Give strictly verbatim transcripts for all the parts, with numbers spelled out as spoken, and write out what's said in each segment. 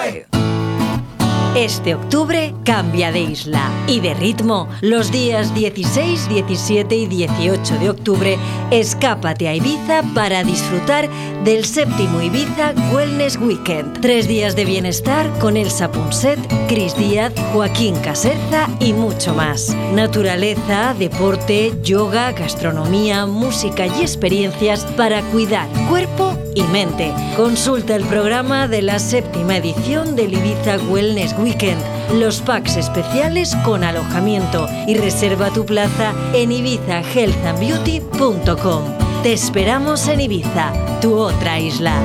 Boy. Este octubre cambia de isla y de ritmo. Los días dieciséis, diecisiete y dieciocho de octubre, escápate a Ibiza para disfrutar del séptimo Ibiza Wellness Weekend. Tres días de bienestar con Elsa Punset, Cris Díaz, Joaquín Caserza y mucho más. Naturaleza, deporte, yoga, gastronomía, música y experiencias para cuidar cuerpo y mente. Consulta el programa de la séptima edición del Ibiza Wellness Weekend, los packs especiales con alojamiento, y reserva tu plaza en ibiza health and beauty punto com. Te esperamos en Ibiza, tu otra isla.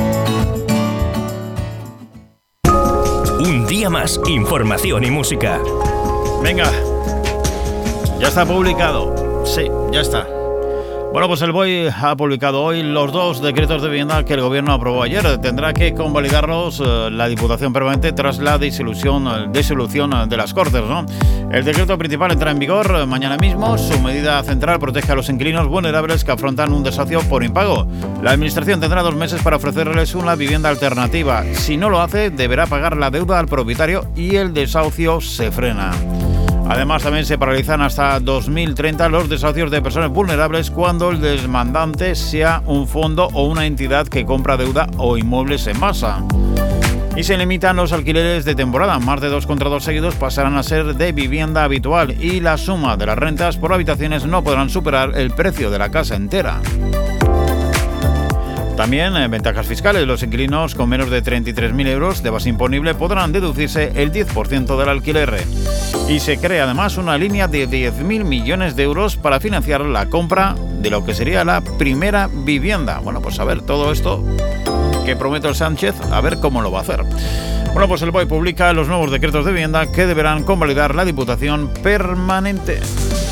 Un día más, información y música. Venga, ya está publicado. Sí, ya está. Bueno, pues el B O E ha publicado hoy los dos decretos de vivienda que el Gobierno aprobó ayer. Tendrá que convalidarlos eh, la Diputación Permanente tras la disolución, disolución de las Cortes, ¿no? El decreto principal entra en vigor mañana mismo. Su medida central protege a los inquilinos vulnerables que afrontan un desahucio por impago. La Administración tendrá dos meses para ofrecerles una vivienda alternativa. Si no lo hace, deberá pagar la deuda al propietario y el desahucio se frena. Además, también se paralizan hasta dos mil treinta los desahucios de personas vulnerables cuando el demandante sea un fondo o una entidad que compra deuda o inmuebles en masa. Y se limitan los alquileres de temporada. Más de dos contratos seguidos pasarán a ser de vivienda habitual y la suma de las rentas por habitaciones no podrán superar el precio de la casa entera. También en ventajas fiscales. Los inquilinos con menos de treinta y tres mil euros de base imponible podrán deducirse el diez por ciento del alquiler. Y se crea además una línea de diez mil millones de euros para financiar la compra de lo que sería la primera vivienda. Bueno, pues a ver, todo esto que promete el Sánchez, a ver cómo lo va a hacer. Bueno, pues el B O E publica los nuevos decretos de vivienda que deberán convalidar la Diputación Permanente.